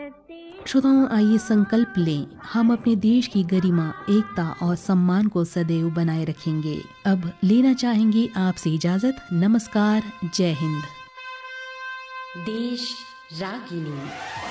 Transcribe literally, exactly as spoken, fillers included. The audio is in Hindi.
श्रोताओं, आइए संकल्प लें, हम अपने देश की गरिमा, एकता और सम्मान को सदैव बनाए रखेंगे। अब लेना चाहेंगे आपसे इजाजत। नमस्कार, जय हिंद। देश रागिनी।